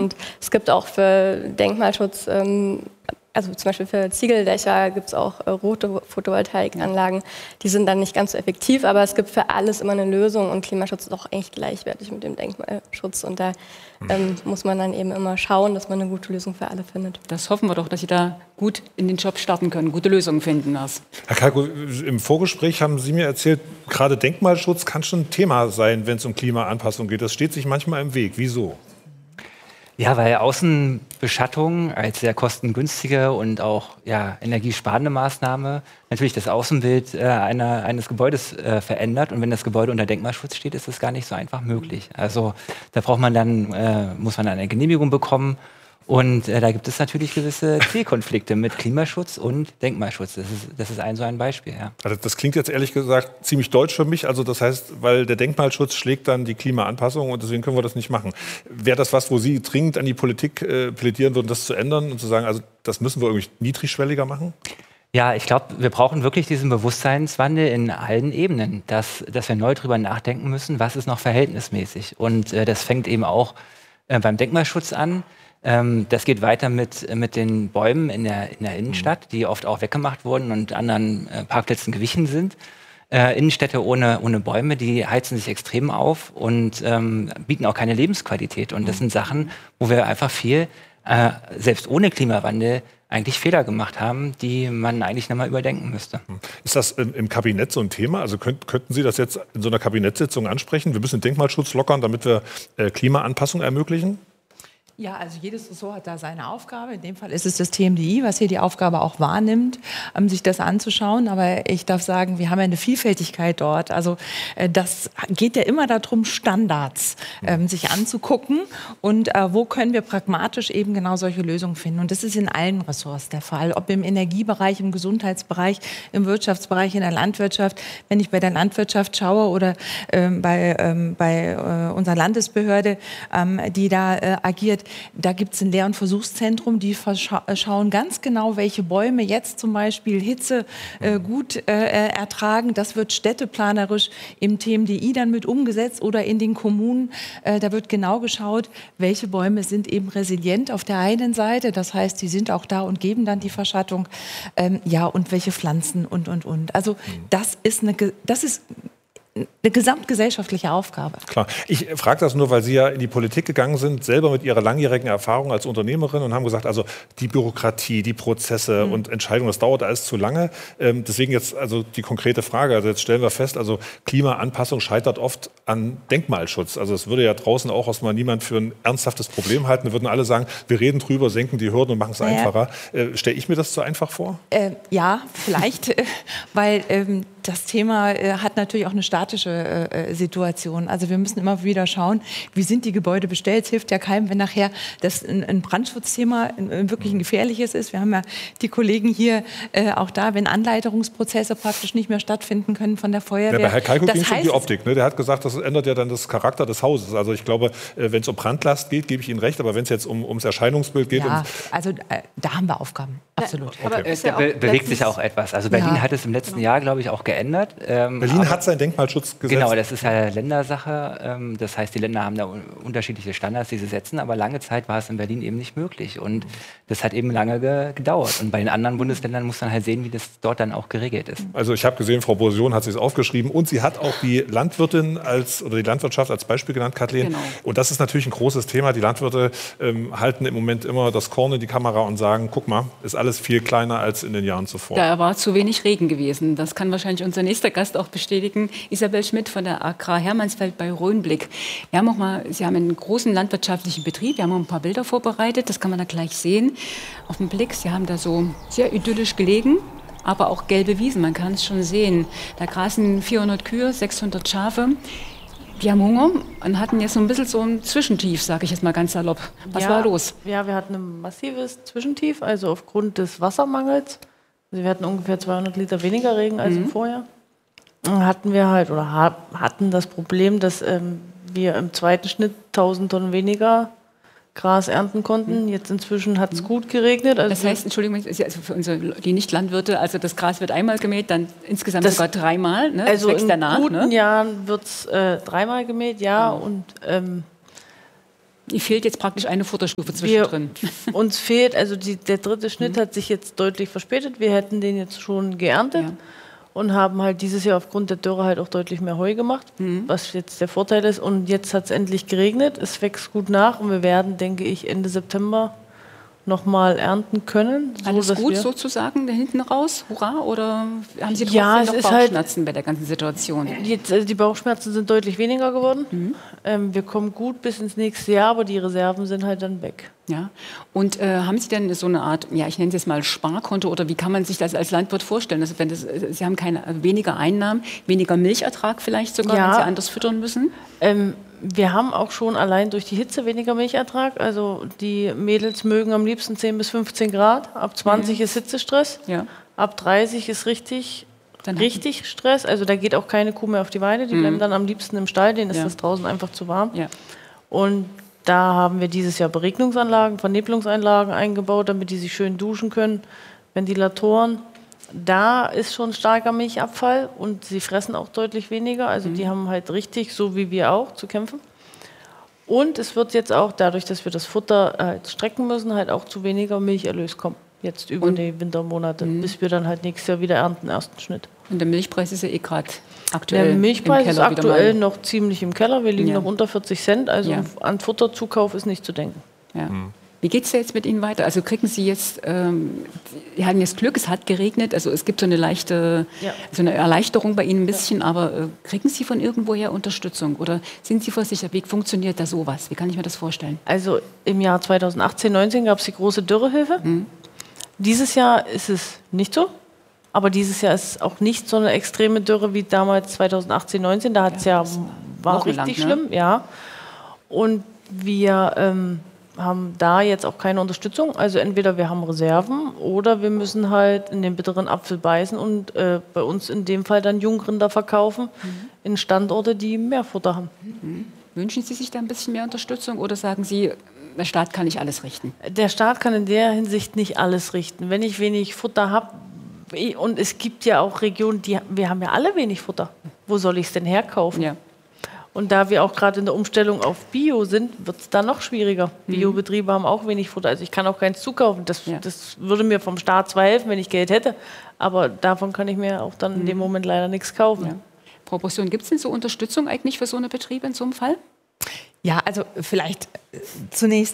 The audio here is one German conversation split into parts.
Und es gibt auch für Denkmalschutz, also zum Beispiel für Ziegeldächer gibt es auch rote Photovoltaikanlagen. Die sind dann nicht ganz so effektiv, aber es gibt für alles immer eine Lösung und Klimaschutz ist auch eigentlich gleichwertig mit dem Denkmalschutz. Und da muss man dann eben immer schauen, dass man eine gute Lösung für alle findet. Das hoffen wir doch, dass Sie da gut in den Job starten können, gute Lösungen finden. Herr Kalko, im Vorgespräch haben Sie mir erzählt, gerade Denkmalschutz kann schon ein Thema sein, wenn es um Klimaanpassung geht. Das steht sich manchmal im Weg. Wieso? Ja, weil Außenbeschattung als sehr kostengünstige und auch energiesparende Maßnahme natürlich das Außenbild eines Gebäudes verändert. Und wenn das Gebäude unter Denkmalschutz steht, ist das gar nicht so einfach möglich. Also da muss man dann eine Genehmigung bekommen. Und da gibt es natürlich gewisse Zielkonflikte mit Klimaschutz und Denkmalschutz. Das ist so ein Beispiel. Ja. Also das klingt jetzt ehrlich gesagt ziemlich deutsch für mich. Also das heißt, weil der Denkmalschutz schlägt dann die Klimaanpassung und deswegen können wir das nicht machen. Wäre das was, wo Sie dringend an die Politik plädieren würden, das zu ändern und zu sagen, also das müssen wir irgendwie niedrigschwelliger machen? Ja, ich glaube, wir brauchen wirklich diesen Bewusstseinswandel in allen Ebenen, dass wir neu drüber nachdenken müssen, was ist noch verhältnismäßig. Und das fängt eben auch beim Denkmalschutz an. Das geht weiter mit den Bäumen in der Innenstadt, die oft auch weggemacht wurden und anderen Parkplätzen gewichen sind. Innenstädte ohne Bäume, die heizen sich extrem auf und bieten auch keine Lebensqualität. Und das sind Sachen, wo wir einfach viel, selbst ohne Klimawandel, eigentlich Fehler gemacht haben, die man eigentlich nochmal überdenken müsste. Ist das im Kabinett so ein Thema? Also könnten Sie das jetzt in so einer Kabinettssitzung ansprechen? Wir müssen den Denkmalschutz lockern, damit wir Klimaanpassung ermöglichen? Ja, also jedes Ressort hat da seine Aufgabe. In dem Fall ist es das TMDI, was hier die Aufgabe auch wahrnimmt, sich das anzuschauen. Aber ich darf sagen, wir haben ja eine Vielfältigkeit dort. Also das geht ja immer darum, Standards sich anzugucken und wo können wir pragmatisch eben genau solche Lösungen finden. Und das ist in allen Ressorts der Fall, ob im Energiebereich, im Gesundheitsbereich, im Wirtschaftsbereich, in der Landwirtschaft. Wenn ich bei der Landwirtschaft schaue oder bei unserer Landesbehörde, die da agiert, da gibt es ein Lehr- und Versuchszentrum, die schauen ganz genau, welche Bäume jetzt zum Beispiel Hitze gut ertragen. Das wird städteplanerisch im TMDI dann mit umgesetzt oder in den Kommunen. Da wird genau geschaut, welche Bäume sind eben resilient auf der einen Seite. Das heißt, die sind auch da und geben dann die Verschattung. Und welche Pflanzen und. Also das ist eine gesamtgesellschaftliche Aufgabe. Klar. Ich frage das nur, weil Sie ja in die Politik gegangen sind, selber mit Ihrer langjährigen Erfahrung als Unternehmerin und haben gesagt, also die Bürokratie, die Prozesse und Entscheidungen, das dauert alles zu lange. Deswegen jetzt also die konkrete Frage, also jetzt stellen wir fest, also Klimaanpassung scheitert oft an Denkmalschutz. Also es würde ja draußen auch erstmal niemand für ein ernsthaftes Problem halten. Wir würden alle sagen, wir reden drüber, senken die Hürden und machen es einfacher. Stelle ich mir das zu einfach vor? Ja, vielleicht, weil das Thema hat natürlich auch eine statische Situation. Also wir müssen immer wieder schauen, wie sind die Gebäude bestellt. Es hilft ja keinem, wenn nachher das ein Brandschutzthema wirklich ein gefährliches ist. Wir haben ja die Kollegen hier auch da, wenn Anleiterungsprozesse praktisch nicht mehr stattfinden können von der Feuerwehr. Ja, bei Herrn Kalko ging es um die Optik. Ne? Der hat gesagt, das ändert ja dann das Charakter des Hauses. Also ich glaube, wenn es um Brandlast geht, gebe ich Ihnen recht. Aber wenn es jetzt ums Erscheinungsbild geht... Ja, also da haben wir Aufgaben. Absolut. Aber da bewegt sich auch etwas. Also Berlin hat es im letzten Jahr, glaube ich, auch geändert. Berlin hat sein Denkmalschutzgesetz. Genau, das ist ja Ländersache. Das heißt, die Länder haben da unterschiedliche Standards, die sie setzen. Aber lange Zeit war es in Berlin eben nicht möglich. Und das hat eben lange gedauert. Und bei den anderen Bundesländern muss man halt sehen, wie das dort dann auch geregelt ist. Also ich habe gesehen, Frau Bourgeon hat sich es aufgeschrieben. Und sie hat auch die Landwirtin die Landwirtschaft als Beispiel genannt, Kathleen. Genau. Und das ist natürlich ein großes Thema. Die Landwirte halten im Moment immer das Korn in die Kamera und sagen, guck mal, ist alles viel kleiner als in den Jahren zuvor. Da war zu wenig Regen gewesen. Das kann wahrscheinlich unser nächster Gast auch bestätigen. Isabel Schmidt von der Agrar Hermannsfeld bei Rhönblick. Sie haben einen großen landwirtschaftlichen Betrieb. Wir haben auch ein paar Bilder vorbereitet. Das kann man da gleich sehen. Auf den Blick. Sie haben da so sehr idyllisch gelegen. Aber auch gelbe Wiesen. Man kann es schon sehen. Da grasen 400 Kühe, 600 Schafe. Die haben Hunger und hatten jetzt so ein bisschen so ein Zwischentief, sage ich jetzt mal ganz salopp. Was war los? Ja, wir hatten ein massives Zwischentief, also aufgrund des Wassermangels. Also wir hatten ungefähr 200 Liter weniger Regen als im Vorjahr. Dann hatten wir hatten das Problem, dass wir im zweiten Schnitt 1000 Tonnen weniger Gras ernten konnten. Jetzt inzwischen hat es gut geregnet. Also das heißt, Entschuldigung, also für die Nicht-Landwirte, also das Gras wird einmal gemäht, dann insgesamt sogar dreimal. Ne? Also wächst in danach, guten Jahren wird es dreimal gemäht, ja. Und Ihr fehlt jetzt praktisch eine Futterstufe zwischendrin. Uns fehlt, also der dritte Schnitt hat sich jetzt deutlich verspätet. Wir hätten den jetzt schon geerntet und haben halt dieses Jahr aufgrund der Dürre halt auch deutlich mehr Heu gemacht, was jetzt der Vorteil ist. Und jetzt hat es endlich geregnet, es wächst gut nach und wir werden, denke ich, Ende September nochmal ernten können. Alles gut sozusagen da hinten raus? Hurra? Oder haben Sie trotzdem Ja, noch Bauchschmerzen bei der ganzen Situation? Jetzt, die Bauchschmerzen sind deutlich weniger geworden. Wir kommen gut bis ins nächste Jahr, aber die Reserven sind halt dann weg. Ja. Und haben Sie denn so eine Art, ja, ich nenne es jetzt mal Sparkonto, oder wie kann man sich das als Landwirt vorstellen? Also wenn Sie haben weniger Einnahmen, weniger Milchertrag vielleicht sogar, wenn Sie anders füttern müssen? Wir haben auch schon allein durch die Hitze weniger Milchertrag. Also die Mädels mögen am liebsten 10 bis 15 Grad. Ab 20 ist Hitzestress. Ja. Ab 30 ist richtig Stress. Also da geht auch keine Kuh mehr auf die Weide. Die bleiben dann am liebsten im Stall. Denen ist das draußen einfach zu warm. Ja. Und da haben wir dieses Jahr Beregnungsanlagen, Vernebelungsanlagen eingebaut, damit die sich schön duschen können. Ventilatoren. Da ist schon starker Milchabfall und sie fressen auch deutlich weniger. Also die haben halt richtig, so wie wir auch, zu kämpfen. Und es wird jetzt auch, dadurch, dass wir das Futter halt strecken müssen, halt auch zu weniger Milcherlös kommen. Jetzt über die Wintermonate, bis wir dann halt nächstes Jahr wieder ernten, ersten Schnitt. Und der Milchpreis ist ja eh gerade aktuell. Der Milchpreis im Keller ist aktuell noch ziemlich im Keller. Wir liegen noch unter 40 Cent. Also an Futterzukauf ist nicht zu denken. Ja. Wie geht es jetzt mit Ihnen weiter? Also kriegen Sie jetzt, Sie hatten jetzt Glück, es hat geregnet, also es gibt so eine leichte, so eine Erleichterung bei Ihnen ein bisschen, aber kriegen Sie von irgendwoher Unterstützung oder sind Sie versichert? Wie funktioniert da sowas? Wie kann ich mir das vorstellen? Also im Jahr 2018, 19 gab es die große Dürrehilfe. Dieses Jahr ist es nicht so, aber dieses Jahr ist es auch nicht so eine extreme Dürre wie damals 2018, 19. Da hat es war richtig schlimm, Und wir haben da jetzt auch keine Unterstützung. Also entweder wir haben Reserven oder wir müssen halt in den bitteren Apfel beißen und bei uns in dem Fall dann Jungrinder verkaufen in Standorte, die mehr Futter haben. Wünschen Sie sich da ein bisschen mehr Unterstützung oder sagen Sie, der Staat kann nicht alles richten? Der Staat kann in der Hinsicht nicht alles richten. Wenn ich wenig Futter habe, und es gibt ja auch Regionen, wir haben ja alle wenig Futter. Wo soll ich es denn herkaufen? Ja. Und da wir auch gerade in der Umstellung auf Bio sind, wird es da noch schwieriger. Biobetriebe haben auch wenig Futter. Also ich kann auch keins zukaufen. Das würde mir vom Staat zwar helfen, wenn ich Geld hätte, aber davon kann ich mir auch dann in dem Moment leider nichts kaufen. Ja. Proportion, gibt es denn so Unterstützung eigentlich für so eine Betriebe in so einem Fall? Ja, also vielleicht zunächst,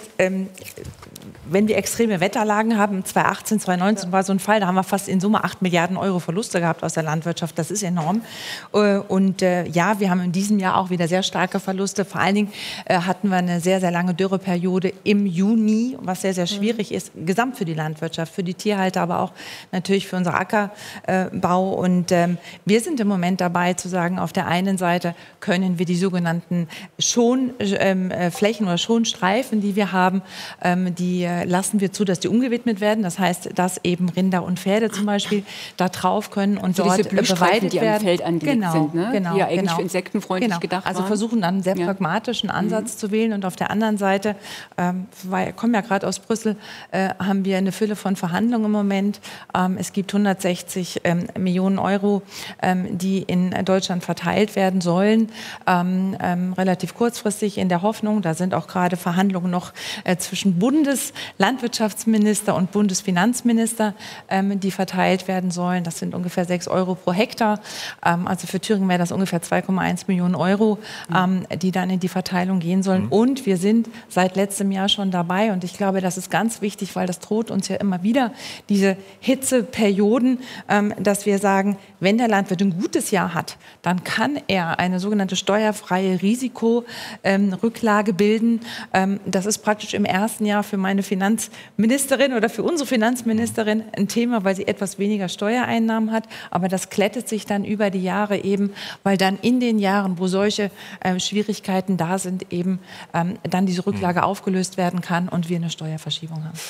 wenn wir extreme Wetterlagen haben, 2018, 2019 war so ein Fall, da haben wir fast in Summe 8 Milliarden Euro Verluste gehabt aus der Landwirtschaft. Das ist enorm. Und ja, wir haben in diesem Jahr auch wieder sehr starke Verluste. Vor allen Dingen hatten wir eine sehr, sehr lange Dürreperiode im Juni, was sehr, sehr schwierig ist, gesamt für die Landwirtschaft, für die Tierhalter, aber auch natürlich für unseren Ackerbau. Und wir sind im Moment dabei zu sagen, auf der einen Seite können wir die sogenannten Schonflächen oder Schonstreifen, die wir haben, die lassen wir zu, dass die umgewidmet werden. Das heißt, dass eben Rinder und Pferde zum Beispiel da drauf können und also dort beweidet die werden. Am Feld angelegt sind, ne? Die ja eigentlich für insektenfreundlich gedacht waren. Also versuchen dann einen sehr pragmatischen Ansatz zu wählen. Und auf der anderen Seite, wir kommen ja gerade aus Brüssel, haben wir eine Fülle von Verhandlungen im Moment. Es gibt 160 Millionen Euro, die in Deutschland verteilt werden sollen, relativ kurzfristig in der Hoffnung, da sind auch gerade Verhandlungen noch zwischen Bundeslandwirtschaftsminister und Bundesfinanzminister, die verteilt werden sollen. Das sind ungefähr 6 Euro pro Hektar. Also für Thüringen wäre das ungefähr 2,1 Millionen Euro, die dann in die Verteilung gehen sollen. Und wir sind seit letztem Jahr schon dabei. Und ich glaube, das ist ganz wichtig, weil das droht uns ja immer wieder, diese Hitzeperioden, dass wir sagen, wenn der Landwirt ein gutes Jahr hat, dann kann er eine sogenannte steuerfreie Risikorücklage bilden. Das ist praktisch im ersten Jahr für meine Finanzministerin oder für unsere Finanzministerin ein Thema, weil sie etwas weniger Steuereinnahmen hat. Aber das glättet sich dann über die Jahre eben, weil dann in den Jahren, wo solche Schwierigkeiten da sind, eben dann diese Rücklage aufgelöst werden kann und wir eine Steuerverschiebung haben.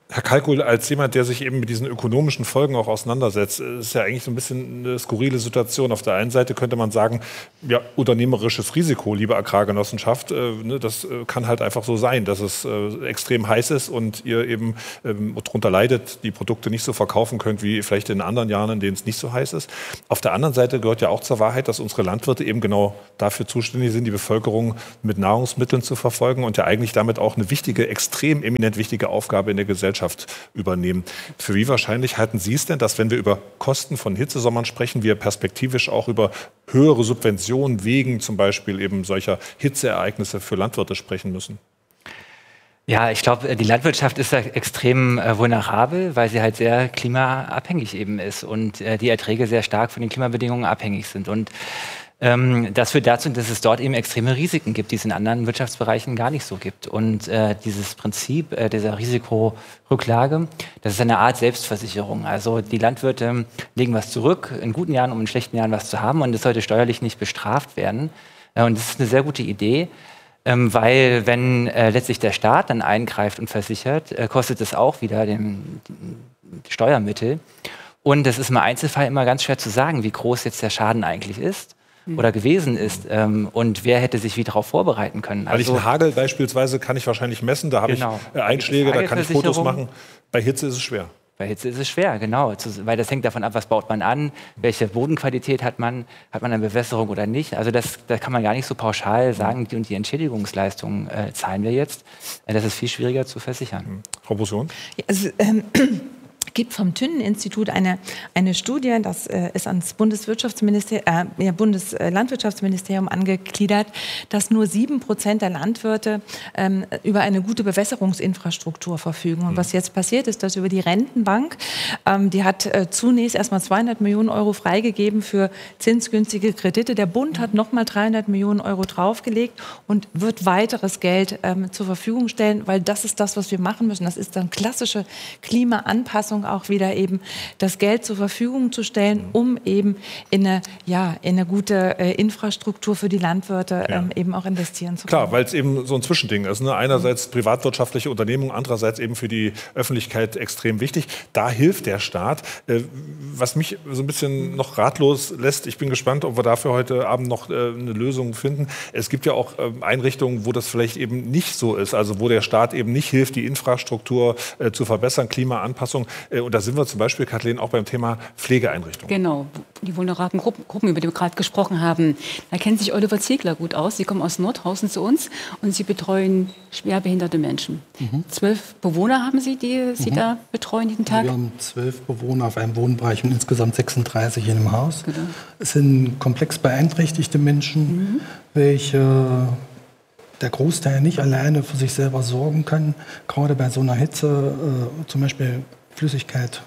Herr Kalkul, als jemand, der sich eben mit diesen ökonomischen Folgen auch auseinandersetzt, ist ja eigentlich so ein bisschen eine skurrile Situation. Auf der einen Seite könnte man sagen, ja, unternehmerisches Risiko, liebe Agrargenossenschaft, das kann halt einfach so sein, dass es extrem heiß ist und ihr eben darunter leidet, die Produkte nicht so verkaufen könnt, wie vielleicht in anderen Jahren, in denen es nicht so heiß ist. Auf der anderen Seite gehört ja auch zur Wahrheit, dass unsere Landwirte eben genau dafür zuständig sind, die Bevölkerung mit Nahrungsmitteln zu verfolgen und ja eigentlich damit auch eine wichtige, extrem eminent wichtige Aufgabe in der Gesellschaft übernehmen. Für wie wahrscheinlich halten Sie es denn, dass, wenn wir über Kosten von Hitzesommern sprechen, wir perspektivisch auch über höhere Subventionen wegen zum Beispiel eben solcher Hitzeereignisse für Landwirte sprechen müssen? Ja, ich glaube, die Landwirtschaft ist da extrem vulnerabel, weil sie halt sehr klimaabhängig eben ist und die Erträge sehr stark von den Klimabedingungen abhängig sind. Und das führt dazu, dass es dort eben extreme Risiken gibt, die es in anderen Wirtschaftsbereichen gar nicht so gibt. Und dieses Prinzip dieser Risikorücklage, das ist eine Art Selbstversicherung. Also die Landwirte legen was zurück, in guten Jahren, um in schlechten Jahren was zu haben. Und das sollte steuerlich nicht bestraft werden. Und das ist eine sehr gute Idee. Weil wenn letztlich der Staat dann eingreift und versichert, kostet es auch wieder den Steuermittel. Und es ist im Einzelfall immer ganz schwer zu sagen, wie groß jetzt der Schaden eigentlich ist oder gewesen ist und wer hätte sich wie darauf vorbereiten können. Weil ich einen Hagel beispielsweise kann ich wahrscheinlich messen, da habe ich Einschläge, da kann ich Fotos machen. Bei Hitze ist es schwer. Bei Hitze ist es schwer, genau, weil das hängt davon ab, was baut man an, welche Bodenqualität hat man eine Bewässerung oder nicht. Also da kann man gar nicht so pauschal sagen, die und die Entschädigungsleistung zahlen wir jetzt. Das ist viel schwieriger zu versichern. Frau Boson? Ja, also, gibt vom Thünen-Institut eine Studie, das ist ans Bundeslandwirtschaftsministerium angegliedert, dass nur 7% der Landwirte über eine gute Bewässerungsinfrastruktur verfügen. Und was jetzt passiert ist, dass über die Rentenbank, die hat zunächst erstmal 200 Millionen Euro freigegeben für zinsgünstige Kredite. Der Bund hat nochmal 300 Millionen Euro draufgelegt und wird weiteres Geld zur Verfügung stellen, weil das ist das, was wir machen müssen. Das ist dann klassische Klimaanpassung, auch wieder eben das Geld zur Verfügung zu stellen, um eben in eine gute Infrastruktur für die Landwirte eben auch investieren zu können. Klar, weil es eben so ein Zwischending ist. Ne? Einerseits privatwirtschaftliche Unternehmung, andererseits eben für die Öffentlichkeit extrem wichtig. Da hilft der Staat. Was mich so ein bisschen noch ratlos lässt, ich bin gespannt, ob wir dafür heute Abend noch eine Lösung finden. Es gibt ja auch Einrichtungen, wo das vielleicht eben nicht so ist, also wo der Staat eben nicht hilft, die Infrastruktur zu verbessern, Klimaanpassung. Und da sind wir zum Beispiel, Kathleen, auch beim Thema Pflegeeinrichtungen. Genau, die vulnerablen Gruppen, über die wir gerade gesprochen haben. Da kennt sich Oliver Ziegler gut aus. Sie kommen aus Nordhausen zu uns und Sie betreuen schwerbehinderte Menschen. 12 Bewohner haben Sie, die Sie da betreuen jeden Tag? Wir haben 12 Bewohner auf einem Wohnbereich und insgesamt 36 in einem Haus. Genau. Es sind komplex beeinträchtigte Menschen, welche der Großteil nicht alleine für sich selber sorgen kann. Gerade bei so einer Hitze, zum Beispiel Flüssigkeit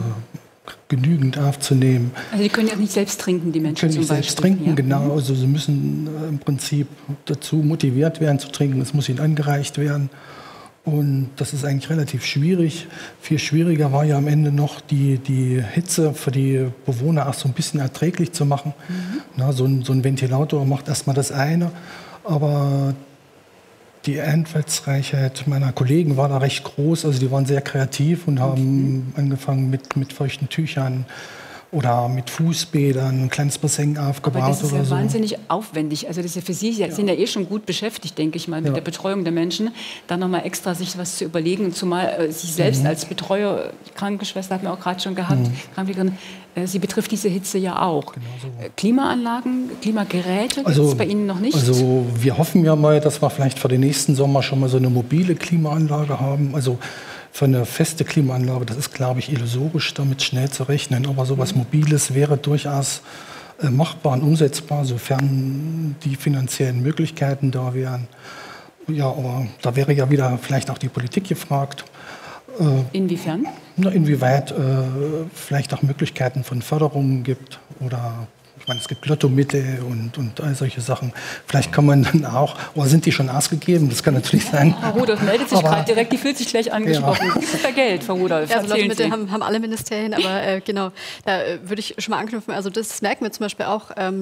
genügend aufzunehmen. Also die können ja nicht selbst trinken, die Menschen können zum nicht Beispiel. Selbst trinken, genau. Also sie müssen im Prinzip dazu motiviert werden zu trinken. Es muss ihnen angereicht werden. Und das ist eigentlich relativ schwierig. Viel schwieriger war ja am Ende noch, die Hitze für die Bewohner auch so ein bisschen erträglich zu machen. Na, so ein Ventilator macht erstmal das eine, aber die Einfallsreichheit meiner Kollegen war da recht groß. Also die waren sehr kreativ und haben angefangen mit feuchten Tüchern oder mit Fußbädern ein kleines Bassin aufgebaut. Aber das ist ja so. wahnsinnig aufwendig. Also das ist ja für Sie, Sie sind ja eh schon gut beschäftigt, denke ich mal, mit der Betreuung der Menschen. Dann nochmal extra sich was zu überlegen. Zumal Sie selbst als Betreuer, die Krankenschwester hatten wir auch gerade schon gehabt, Krankenpflegerin, Sie betrifft diese Hitze ja auch. Genau so. Klimaanlagen, Klimageräte gibt es bei Ihnen noch nicht? Also wir hoffen ja mal, dass wir vielleicht für den nächsten Sommer schon mal so eine mobile Klimaanlage haben. Also für eine feste Klimaanlage, das ist, glaube ich, illusorisch, damit schnell zu rechnen. Aber sowas Mobiles wäre durchaus machbar und umsetzbar, sofern die finanziellen Möglichkeiten da wären. Ja, aber da wäre ja wieder vielleicht auch die Politik gefragt. Inwiefern? Inwieweit vielleicht auch Möglichkeiten von Förderungen gibt oder ich meine, es gibt Lottomittel und all solche Sachen. Vielleicht kann man dann auch, oder sind die schon ausgegeben? Das kann natürlich sein. Frau Rudolph meldet sich gerade direkt, die fühlt sich gleich angesprochen. Ja. Gibt es da Geld, Frau Rudolph? Ja, also Lottomittel haben alle Ministerien, aber genau, da würde ich schon mal anknüpfen. Also das merken wir zum Beispiel auch, dass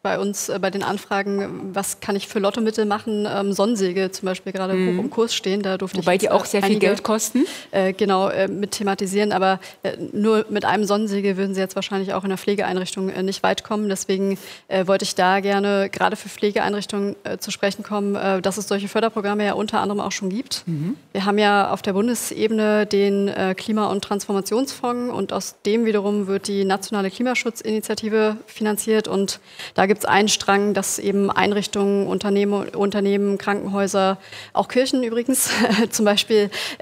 bei uns bei den Anfragen, was kann ich für Lottomittel machen, Sonnensäge zum Beispiel gerade hoch im Kurs stehen. Da durfte Wobei ich die auch sehr viel Geld kosten. Genau, mit thematisieren. Aber nur mit einem Sonnensäge würden Sie jetzt wahrscheinlich auch in der Pflegeeinrichtung nicht weit kommen. Deswegen wollte ich da gerne gerade für Pflegeeinrichtungen zu sprechen kommen, dass es solche Förderprogramme ja unter anderem auch schon gibt. Wir haben ja auf der Bundesebene den Klima- und Transformationsfonds und aus dem wiederum wird die nationale Klimaschutzinitiative finanziert und da gibt es einen Strang, dass eben Einrichtungen, Unternehmen, Krankenhäuser, auch Kirchen übrigens zum Beispiel